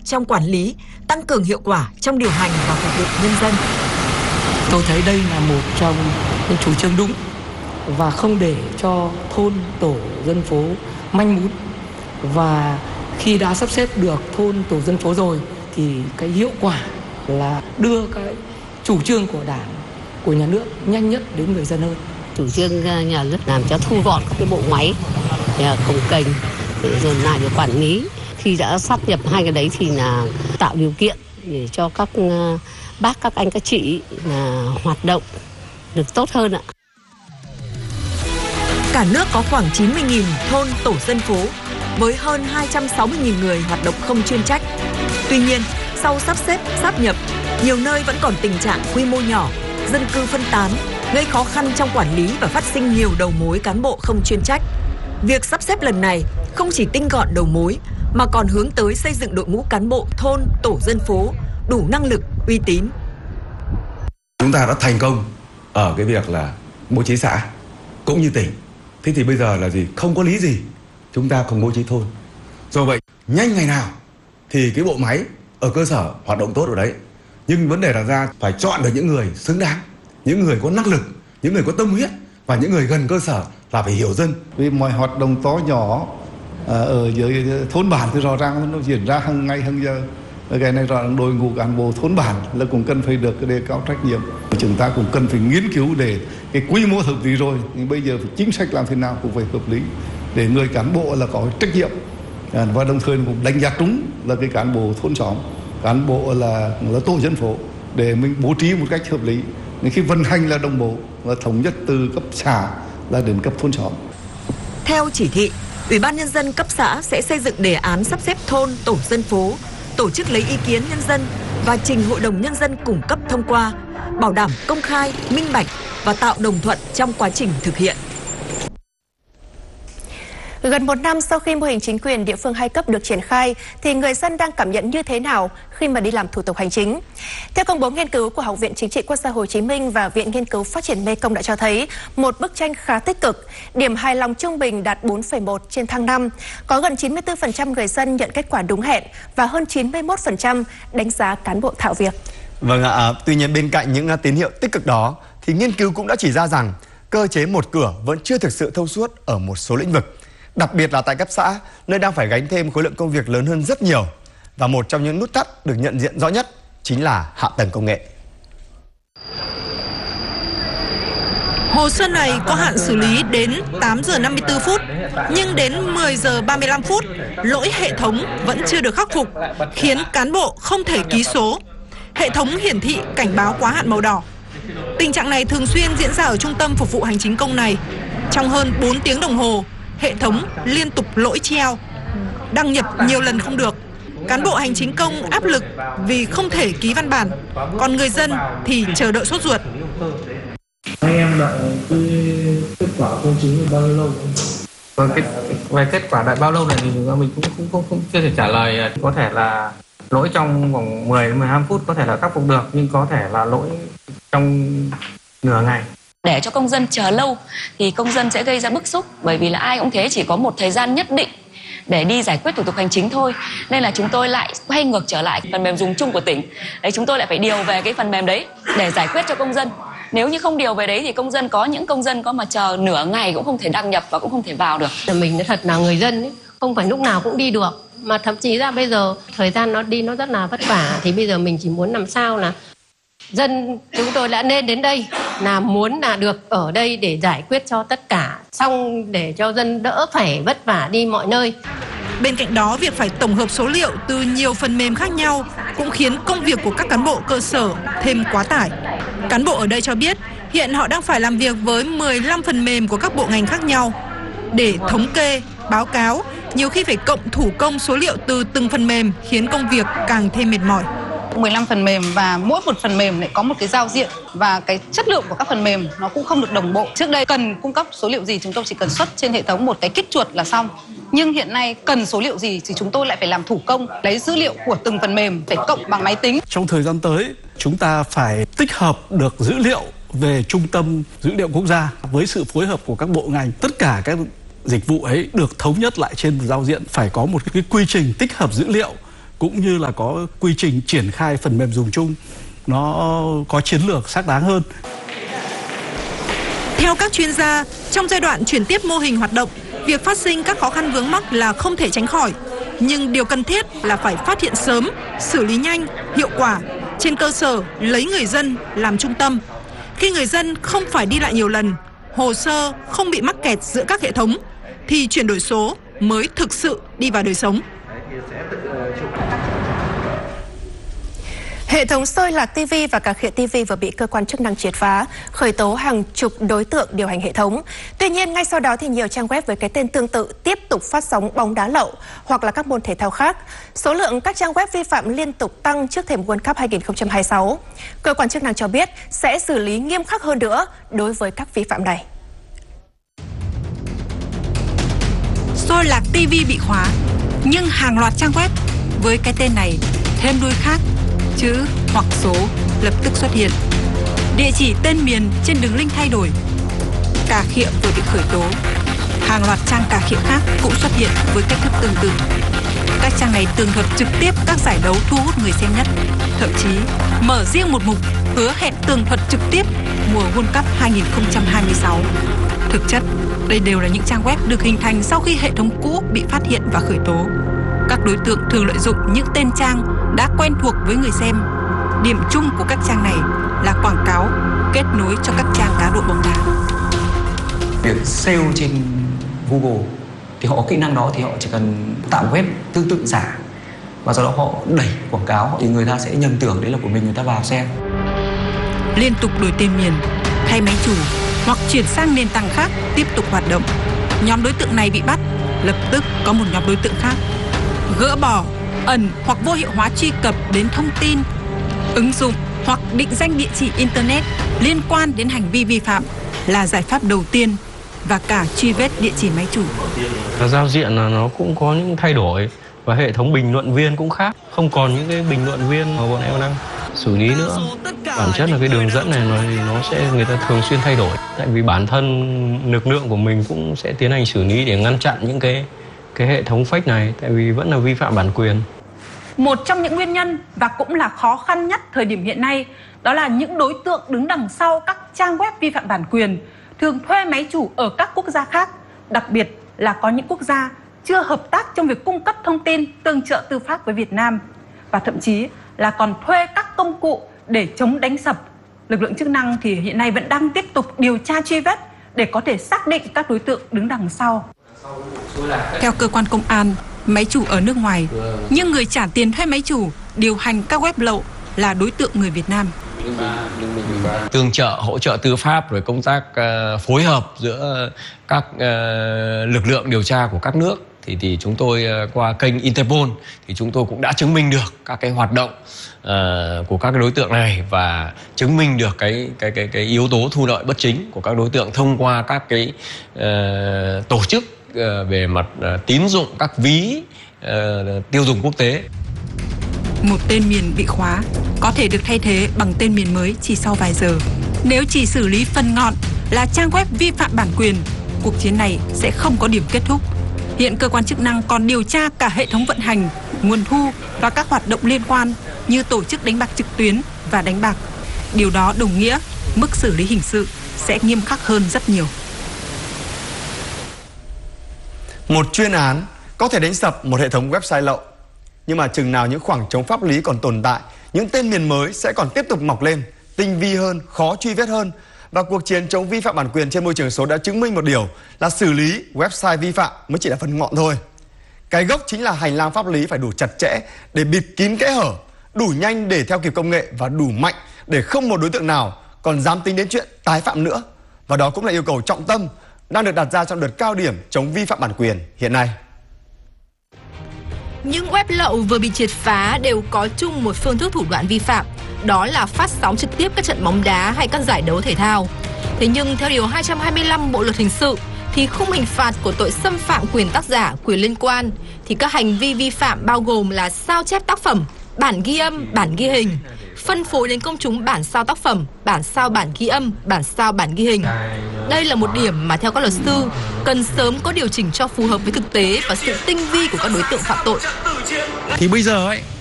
trong quản lý, tăng cường hiệu quả trong điều hành và phục vụ nhân dân. Tôi thấy đây là một trong những chủ trương đúng và không để cho thôn tổ dân phố manh mún. Và khi đã sắp xếp được thôn tổ dân phố rồi thì cái hiệu quả là đưa cái chủ trương của Đảng, của nhà nước nhanh nhất đến người dân hơn. Chủ trương nhà nước làm cho thu gọn các cái bộ máy cồng kềnh rồi lại để quản lý. Khi đã sáp nhập hai cái đấy thì là tạo điều kiện để cho các bác, các anh, các chị là hoạt động được tốt hơn ạ. Cả nước có khoảng 90.000 thôn tổ dân phố với hơn 260.000 người hoạt động không chuyên trách. Tuy nhiên, sau sắp xếp, sáp nhập, nhiều nơi vẫn còn tình trạng quy mô nhỏ, dân cư phân tán, gây khó khăn trong quản lý và phát sinh nhiều đầu mối cán bộ không chuyên trách. Việc sắp xếp lần này không chỉ tinh gọn đầu mối mà còn hướng tới xây dựng đội ngũ cán bộ thôn, tổ dân phố đủ năng lực, uy tín. Chúng ta đã thành công ở cái việc là bố trí xã cũng như tỉnh. Thế thì bây giờ là gì? Không có lý gì chúng ta không bố trí thôn. Do vậy, nhanh ngày nào thì cái bộ máy ở cơ sở hoạt động tốt ở đấy. Nhưng vấn đề đặt ra phải chọn được những người xứng đáng, những người có năng lực, những người có tâm huyết và những người gần cơ sở là phải hiểu dân. Vì mọi hoạt động to nhỏ ở dưới thôn bản thì rõ ràng nó diễn ra hàng ngày hàng giờ. Cái này rõ ràng đội ngũ cán bộ thôn bản là cũng cần phải được đề cao trách nhiệm. Chúng ta cũng cần phải nghiên cứu để cái quy mô hợp lý rồi, nhưng bây giờ phải chính sách làm thế nào cũng phải hợp lý để người cán bộ là có trách nhiệm và đồng thời cũng đánh giá trúng là cái cán bộ thôn xóm, cán bộ là tổ dân phố để mình bố trí một cách hợp lý. Nên khi vận hành là đồng bộ và thống nhất từ cấp xã là đến cấp thôn xóm. Theo chỉ thị, Ủy ban Nhân dân cấp xã sẽ xây dựng đề án sắp xếp thôn, tổ dân phố, tổ chức lấy ý kiến nhân dân và trình Hội đồng Nhân dân cung cấp thông qua, bảo đảm công khai, minh bạch và tạo đồng thuận trong quá trình thực hiện. Gần 1 năm sau khi mô hình chính quyền địa phương 2 cấp được triển khai, thì người dân đang cảm nhận như thế nào khi mà đi làm thủ tục hành chính? Theo công bố nghiên cứu của Học viện Chính trị Quốc gia Hồ Chí Minh và Viện Nghiên cứu Phát triển Mekong đã cho thấy một bức tranh khá tích cực. Điểm hài lòng trung bình đạt 4,1 trên thang 5. Có gần 94% người dân nhận kết quả đúng hẹn và hơn 91% đánh giá cán bộ thạo việc. Vâng ạ, tuy nhiên bên cạnh những tín hiệu tích cực đó, thì nghiên cứu cũng đã chỉ ra rằng cơ chế một cửa vẫn chưa thực sự thông suốt ở một số lĩnh vực. Đặc biệt là tại cấp xã, nơi đang phải gánh thêm khối lượng công việc lớn hơn rất nhiều. Và một trong những nút thắt được nhận diện rõ nhất chính là hạ tầng công nghệ. Hồ sơ này có hạn xử lý đến 8 giờ 54 phút, nhưng đến 10 giờ 35 phút, lỗi hệ thống vẫn chưa được khắc phục, khiến cán bộ không thể ký số. Hệ thống hiển thị cảnh báo quá hạn màu đỏ. Tình trạng này thường xuyên diễn ra ở trung tâm phục vụ hành chính công này. Trong hơn 4 tiếng đồng hồ, hệ thống liên tục lỗi treo, đăng nhập nhiều lần không được. Cán bộ hành chính công áp lực vì không thể ký văn bản, còn người dân thì chờ đợi sốt ruột. Em đợi cái kết quả công chứng bao lâu? Về kết quả đợi bao lâu này thì mình cũng chưa thể trả lời. Có thể là lỗi trong vòng 10 đến 15 phút có thể là khắc phục được, nhưng có thể là lỗi trong nửa ngày. Để cho công dân chờ lâu thì công dân sẽ gây ra bức xúc, bởi vì là ai cũng thế, chỉ có một thời gian nhất định để đi giải quyết thủ tục hành chính thôi. Nên là chúng tôi lại quay ngược trở lại phần mềm dùng chung của tỉnh. Đấy, chúng tôi lại phải điều về cái phần mềm đấy để giải quyết cho công dân. Nếu như không điều về đấy thì những công dân có mà chờ nửa ngày cũng không thể đăng nhập và cũng không thể vào được. Mình thật là người dân ấy, không phải lúc nào cũng đi được, mà thậm chí ra bây giờ thời gian nó đi nó rất là vất vả. Thì bây giờ mình chỉ muốn làm sao là dân chúng tôi đã nên đến đây là muốn là được ở đây để giải quyết cho tất cả, xong để cho dân đỡ phải vất vả đi mọi nơi. Bên cạnh đó, việc phải tổng hợp số liệu từ nhiều phần mềm khác nhau cũng khiến công việc của các cán bộ cơ sở thêm quá tải. Cán bộ ở đây cho biết hiện họ đang phải làm việc với 15 phần mềm của các bộ ngành khác nhau để thống kê, báo cáo, nhiều khi phải cộng thủ công số liệu từ từng phần mềm khiến công việc càng thêm mệt mỏi. 15 phần mềm và mỗi một phần mềm lại có một cái giao diện và cái chất lượng của các phần mềm nó cũng không được đồng bộ. Trước đây cần cung cấp số liệu gì chúng tôi chỉ cần xuất trên hệ thống một cái kích chuột là xong. Nhưng hiện nay cần số liệu gì thì chúng tôi lại phải làm thủ công, lấy dữ liệu của từng phần mềm phải cộng bằng máy tính. Trong thời gian tới, chúng ta phải tích hợp được dữ liệu về trung tâm dữ liệu quốc gia với sự phối hợp của các bộ ngành. Tất cả các dịch vụ ấy được thống nhất lại trên giao diện, phải có một cái quy trình tích hợp dữ liệu cũng như là có quy trình triển khai phần mềm dùng chung nó có chiến lược xác đáng hơn. Theo các chuyên gia, trong giai đoạn chuyển tiếp mô hình hoạt động, việc phát sinh các khó khăn vướng mắc là không thể tránh khỏi. Nhưng điều cần thiết là phải phát hiện sớm, xử lý nhanh, hiệu quả, trên cơ sở lấy người dân làm trung tâm. Khi người dân không phải đi lại nhiều lần, hồ sơ không bị mắc kẹt giữa các hệ thống, thì chuyển đổi số mới thực sự đi vào đời sống. Hệ thống soi lạc TV và cà khịa TV vừa bị cơ quan chức năng triệt phá, khởi tố hàng chục đối tượng điều hành hệ thống. Tuy nhiên, ngay sau đó thì nhiều trang web với cái tên tương tự tiếp tục phát sóng bóng đá lậu hoặc là các môn thể thao khác. Số lượng các trang web vi phạm liên tục tăng trước thềm World Cup 2026. Cơ quan chức năng cho biết sẽ xử lý nghiêm khắc hơn nữa đối với các vi phạm này. Soi lạc TV bị khóa, nhưng hàng loạt trang web với cái tên này thêm đuôi khác, chữ hoặc số lập tức xuất hiện. Địa chỉ tên miền trên đường link thay đổi. Cà khịa vừa bị khởi tố. Hàng loạt trang cà khịa khác cũng xuất hiện với cách thức tương tự. Các trang này tường thuật trực tiếp các giải đấu thu hút người xem nhất, thậm chí mở riêng một mục hứa hẹn tường thuật trực tiếp mùa World Cup 2026. Thực chất, đây đều là những trang web được hình thành sau khi hệ thống cũ bị phát hiện và khởi tố. Các đối tượng thường lợi dụng những tên trang đã quen thuộc với người xem. Điểm chung của các trang này là quảng cáo kết nối cho các trang cá độ bóng đá. Việc sale trên Google thì họ có kỹ năng đó, thì họ chỉ cần tạo web tương tự giả và sau đó họ đẩy quảng cáo thì người ta sẽ nhầm tưởng đấy là của mình, người ta vào xem. Liên tục đổi tên miền, thay máy chủ hoặc chuyển sang nền tảng khác tiếp tục hoạt động. Nhóm đối tượng này bị bắt, lập tức có một nhóm đối tượng khác gỡ bỏ, ẩn hoặc vô hiệu hóa truy cập đến thông tin, ứng dụng hoặc định danh địa chỉ Internet liên quan đến hành vi vi phạm là giải pháp đầu tiên, và cả truy vết địa chỉ máy chủ. Giao diện là nó cũng có những thay đổi và hệ thống bình luận viên cũng khác, không còn những cái bình luận viên mà bọn em đang xử lý nữa. Bản chất là cái đường dẫn này nó sẽ người ta thường xuyên thay đổi, tại vì bản thân lực lượng của mình cũng sẽ tiến hành xử lý để ngăn chặn những cái hệ thống fake này, tại vì vẫn là vi phạm bản quyền. Một trong những nguyên nhân và cũng là khó khăn nhất thời điểm hiện nay đó là những đối tượng đứng đằng sau các trang web vi phạm bản quyền thường thuê máy chủ ở các quốc gia khác, đặc biệt là có những quốc gia chưa hợp tác trong việc cung cấp thông tin tương trợ tư pháp với Việt Nam, và thậm chí là còn thuê các công cụ để chống đánh sập. Lực lượng chức năng thì hiện nay vẫn đang tiếp tục điều tra truy vết để có thể xác định các đối tượng đứng đằng sau. Theo cơ quan công an, máy chủ ở nước ngoài, nhưng người trả tiền thuê máy chủ điều hành các web lậu là đối tượng người Việt Nam. Tương trợ, hỗ trợ tư pháp, rồi công tác phối hợp giữa các lực lượng điều tra của các nước thì chúng tôi qua kênh Interpol thì chúng tôi cũng đã chứng minh được các cái hoạt động của các cái đối tượng này và chứng minh được cái yếu tố thu lợi bất chính của các đối tượng thông qua các cái tổ chức về mặt tín dụng, các ví tiêu dùng quốc tế. Một tên miền bị khóa có thể được thay thế bằng tên miền mới chỉ sau vài giờ. Nếu chỉ xử lý phần ngọn là trang web vi phạm bản quyền, cuộc chiến này sẽ không có điểm kết thúc. Hiện cơ quan chức năng còn điều tra cả hệ thống vận hành, nguồn thu và các hoạt động liên quan như tổ chức đánh bạc trực tuyến và đánh bạc. Điều đó đồng nghĩa mức xử lý hình sự sẽ nghiêm khắc hơn rất nhiều. Một chuyên án có thể đánh sập một hệ thống website lậu. Nhưng mà chừng nào những khoảng trống pháp lý còn tồn tại, những tên miền mới sẽ còn tiếp tục mọc lên, tinh vi hơn, khó truy vết hơn. Và cuộc chiến chống vi phạm bản quyền trên môi trường số đã chứng minh một điều là xử lý website vi phạm mới chỉ là phần ngọn thôi. Cái gốc chính là hành lang pháp lý phải đủ chặt chẽ để bịt kín kẽ hở, đủ nhanh để theo kịp công nghệ và đủ mạnh để không một đối tượng nào còn dám tính đến chuyện tái phạm nữa. Và đó cũng là yêu cầu trọng tâm đang được đặt ra trong đợt cao điểm chống vi phạm bản quyền hiện nay. Những web lậu vừa bị triệt phá đều có chung một phương thức thủ đoạn vi phạm, đó là phát sóng trực tiếp các trận bóng đá hay các giải đấu thể thao. Thế nhưng theo điều 225 Bộ luật hình sự thì khung hình phạt của tội xâm phạm quyền tác giả, quyền liên quan thì các hành vi vi phạm bao gồm là sao chép tác phẩm, bản ghi âm, bản ghi hình, phân phối đến công chúng bản sao tác phẩm, bản sao bản ghi âm, bản sao bản ghi hình, Đây là một điểm mà theo các luật sư cần sớm có điều chỉnh cho phù hợp với thực tế và sự tinh vi của các đối tượng phạm tội. Thì bây giờ ấy